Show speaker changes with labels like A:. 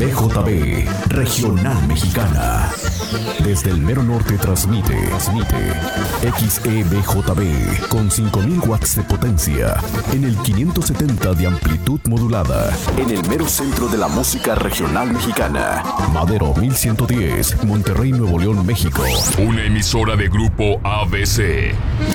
A: XEBJB, Regional Mexicana. Desde el mero norte transmite XEBJB con 5000 watts de potencia en el 570 de amplitud modulada en el mero centro de la música regional mexicana. Madero 1110, Monterrey, Nuevo León, México.
B: Una emisora de Grupo ABC.